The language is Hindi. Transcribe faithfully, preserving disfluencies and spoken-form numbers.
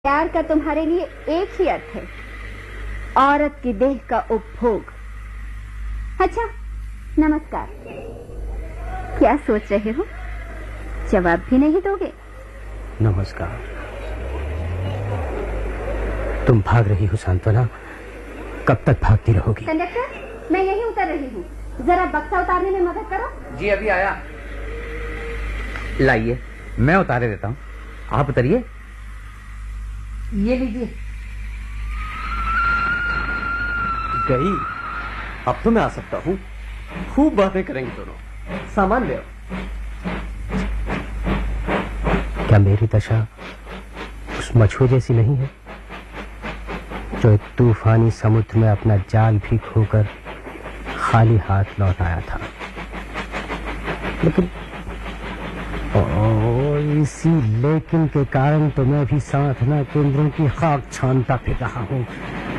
प्यार का तुम्हारे लिए एक ही अर्थ है, औरत की देह का उपभोग। अच्छा, नमस्कार। क्या सोच रहे हो? जवाब भी नहीं दोगे? नमस्कार। तुम भाग रही हो सांत्वना, कब तक भागती रहोगी? कंडक्टर, मैं यहीं उतर रही हूँ, जरा बक्सा उतारने में मदद करो। जी अभी आया। लाइए, मैं उतारे देता हूँ, आप उतरिए। ये लीजिए। गई, अब तो मैं आ सकता हूँ। खूब बातें करेंगे दोनों। सामान ले आओ। क्या मेरी दशा उस मछुए जैसी नहीं है जो एक तूफानी समुद्र में अपना जाल भी खोकर खाली हाथ लौट आया था? लेकिन ओ, इसी लेकिन के कारण तो मैं भी साधना केंद्रों की खाक छानता फिर रहा हूँ।